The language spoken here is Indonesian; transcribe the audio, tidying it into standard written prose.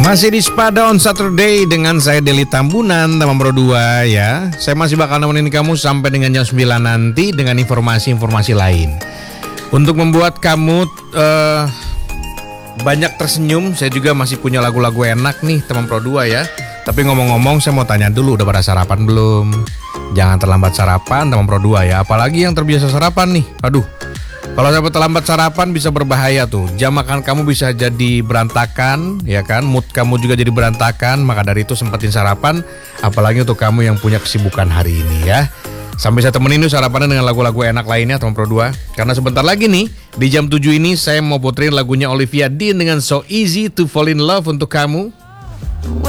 Masih di Spada on Saturday dengan saya Deli Tambunan, teman Pro 2 ya. Saya masih bakal nemenin kamu sampai dengan jam 9 nanti dengan informasi-informasi lain. Untuk membuat kamu banyak tersenyum, saya juga masih punya lagu-lagu enak nih teman Pro 2 ya. Tapi ngomong-ngomong saya mau tanya dulu, udah pada sarapan belum? Jangan terlambat sarapan teman Pro 2 ya, apalagi yang terbiasa sarapan nih. Aduh, kalau sampai terlambat sarapan bisa berbahaya tuh. Jam makan kamu bisa jadi berantakan, ya kan? Mood kamu juga jadi berantakan. Maka dari itu sempetin sarapan, apalagi untuk kamu yang punya kesibukan hari ini ya. Sampai saya temenin tuh sarapannya dengan lagu-lagu enak lainnya teman Pro 2. Karena sebentar lagi nih, di jam 7 ini saya mau puterin lagunya Olivia Dean dengan So Easy to Fall in Love untuk kamu.